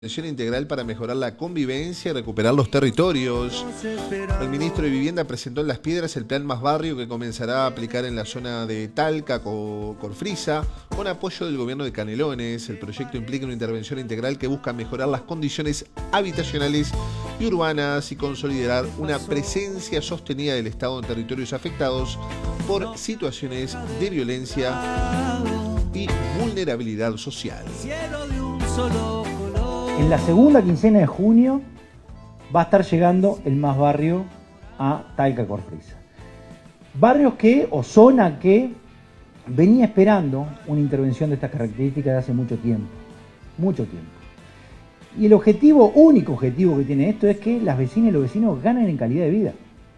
Atención integral para mejorar la convivencia y recuperar los territorios. El ministro de Vivienda presentó en Las Piedras el plan Más Barrio que comenzará a aplicar en la zona de Talca, Corfrisa, con apoyo del gobierno de Canelones. El proyecto implica una intervención integral que busca mejorar las condiciones habitacionales y urbanas y consolidar una presencia sostenida del Estado en territorios afectados por situaciones de violencia y vulnerabilidad social. En la segunda quincena de junio va a estar llegando el Más Barrio a Talca, Corfrisa. Barrios que, o zona que, venía esperando una intervención de estas características de hace mucho tiempo. Mucho tiempo. Y el objetivo, único objetivo que tiene esto es que las vecinas y los vecinos ganen en calidad de vida.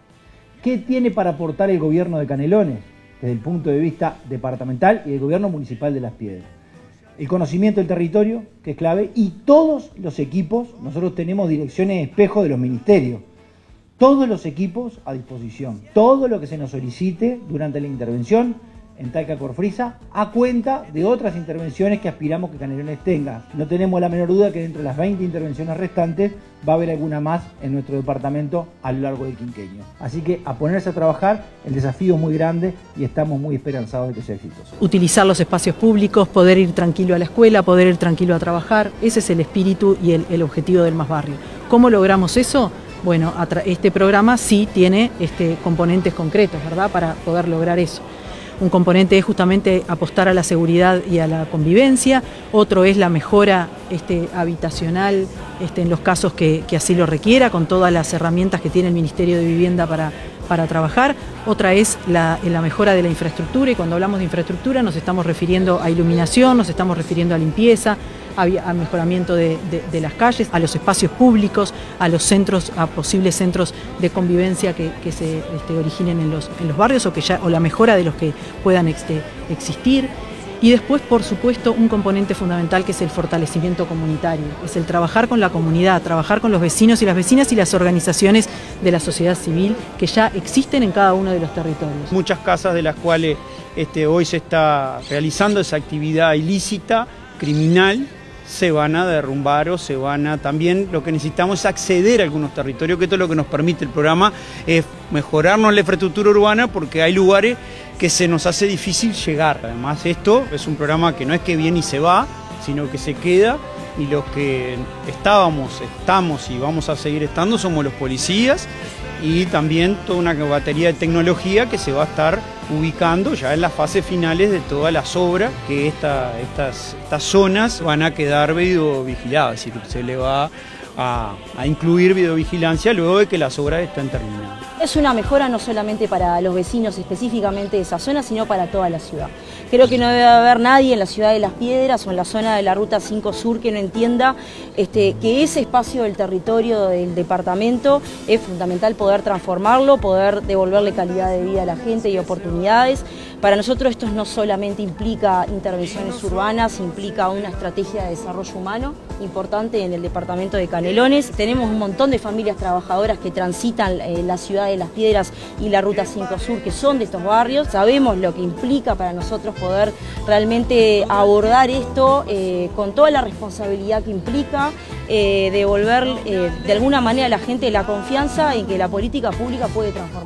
¿Qué tiene para aportar el gobierno de Canelones desde el punto de vista departamental y el gobierno municipal de Las Piedras? El conocimiento del territorio, que es clave, y todos los equipos. Nosotros tenemos direcciones espejo de los ministerios, todos los equipos a disposición, todo lo que se nos solicite durante la intervención en Talca, Corfrisa, a cuenta de otras intervenciones que aspiramos que Canelones tenga. No tenemos la menor duda que dentro de las 20 intervenciones restantes va a haber alguna más en nuestro departamento a lo largo del quinquenio. Así que a ponerse a trabajar, el desafío es muy grande y estamos muy esperanzados de que sea exitoso. Utilizar los espacios públicos, poder ir tranquilo a la escuela, poder ir tranquilo a trabajar, ese es el espíritu y el objetivo del Más Barrio. ¿Cómo logramos eso? Bueno, este programa sí tiene componentes concretos, ¿verdad?, para poder lograr eso. Un componente es justamente apostar a la seguridad y a la convivencia, otro es la mejora habitacional en los casos que así lo requiera, con todas las herramientas que tiene el Ministerio de Vivienda para trabajar, otra es la mejora de la infraestructura, y cuando hablamos de infraestructura nos estamos refiriendo a iluminación, nos estamos refiriendo a limpieza, a mejoramiento de las calles, a los espacios públicos, a los centros, a posibles centros de convivencia que se originen en los barrios o la mejora de los que puedan existir. Y después, por supuesto, un componente fundamental que es el fortalecimiento comunitario, es el trabajar con la comunidad, trabajar con los vecinos y las vecinas y las organizaciones de la sociedad civil que ya existen en cada uno de los territorios. Muchas casas de las cuales hoy se está realizando esa actividad ilícita, criminal, se van a derrumbar o se van a... También lo que necesitamos es acceder a algunos territorios, que esto es lo que nos permite el programa, es mejorarnos la infraestructura urbana, porque hay lugares que se nos hace difícil llegar. Además, esto es un programa que no es que viene y se va, sino que se queda, y los que estamos y vamos a seguir estando somos los policías, y también toda una batería de tecnología que se va a estar ubicando ya en las fases finales de todas las obras, que estas zonas van a quedar videovigiladas, es decir, se le va a incluir videovigilancia luego de que las obras estén terminadas. Es una mejora no solamente para los vecinos específicamente de esa zona, sino para toda la ciudad. Creo que no debe haber nadie en la ciudad de Las Piedras o en la zona de la Ruta 5 Sur que no entienda que ese espacio del territorio del departamento es fundamental poder transformarlo, poder devolverle calidad de vida a la gente y oportunidades. Para nosotros esto no solamente implica intervenciones urbanas, implica una estrategia de desarrollo humano importante en el departamento de Canelones. Tenemos un montón de familias trabajadoras que transitan la ciudad de Las Piedras y la Ruta 5 Sur, que son de estos barrios. Sabemos lo que implica para nosotros poder realmente abordar esto con toda la responsabilidad que implica, devolver de alguna manera a la gente la confianza en que la política pública puede transformar.